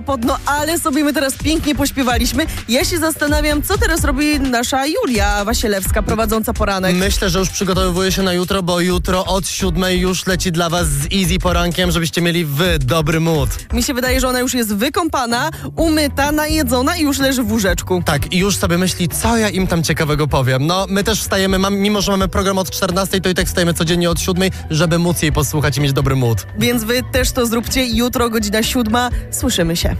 No ale sobie my teraz pięknie pośpiewaliśmy. Ja się zastanawiam, co teraz robi nasza Julia Wasielewska, prowadząca poranek. Myślę, że już przygotowuje się na jutro, bo jutro od 7 już leci dla was z Easy porankiem, żebyście mieli dobry mood. Mi się wydaje, że ona już jest wykąpana, umyta, najedzona i już leży w łóżeczku. Tak, i już sobie myśli, co ja im tam ciekawego powiem. No, my też wstajemy, mimo że mamy program od 14, to i tak wstajemy codziennie od 7, żeby móc jej posłuchać i mieć dobry mood. Więc wy też to zróbcie. Jutro godzina 7. Słyszymy się.